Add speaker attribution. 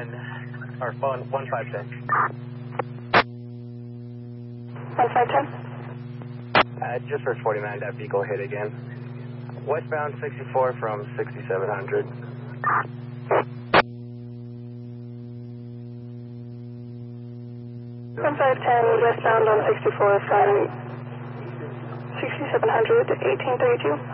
Speaker 1: or phone 1510.
Speaker 2: 1510?
Speaker 1: Just for 49, that vehicle hit again. Westbound 64 from 6700.
Speaker 2: 1510 westbound on 64 from 6700 to 1832.